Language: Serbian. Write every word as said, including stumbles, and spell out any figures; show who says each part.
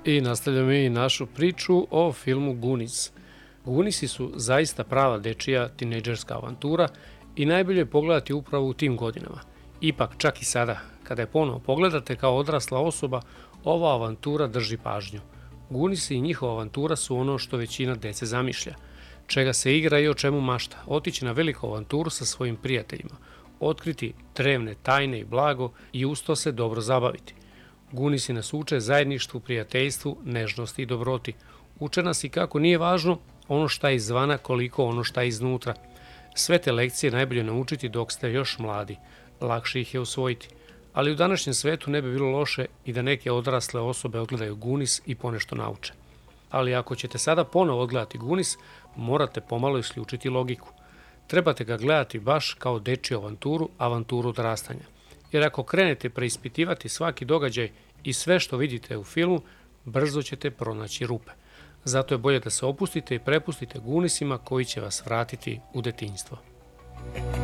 Speaker 1: I nastavljamo i našu priču o filmu Goonies. Gooniesi su zaista prava dečija tinejdžerska avantura i najbolje je pogledati upravo u tim godinama. Ipak, čak i sada, kada je ponovo pogledate kao odrasla osoba, ova avantura drži pažnju. Gooniesi i njihova avantura su ono što većina dece zamišlja, čega se igra i o čemu mašta, otići na veliku avanturu sa svojim prijateljima, otkriti drevne tajne i blago i uz to se dobro zabaviti. Gooniesi nas uče zajedništvu, prijateljstvu, nežnosti i dobroti. Uče nas i kako nije važno ono šta je izvana koliko ono šta je iznutra. Sve te lekcije najbolje naučiti dok ste još mladi, lakše ih je usvojiti. Ali u današnjem svetu ne bi bilo loše i da neke odrasle osobe odgledaju Goonies i ponešto nauče. Ali ako ćete sada ponovo odgledati Goonies, morate pomalo isključiti logiku. Trebate ga gledati baš kao dečiju avanturu, avanturu odrastanja. Jer ako krenete preispitivati svaki događaj i sve što vidite u filmu, brzo ćete pronaći rupe. Zato je bolje da se opustite i prepustite Gooniesima koji će vas vratiti u detinjstvo.